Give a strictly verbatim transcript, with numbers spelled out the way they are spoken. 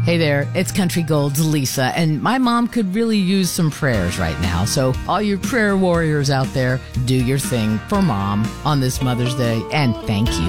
Hey there, it's Country Gold's Lisa, and my mom could really use some prayers right now. So all you prayer warriors out there, do your thing for Mom on this Mother's Day, and thank you.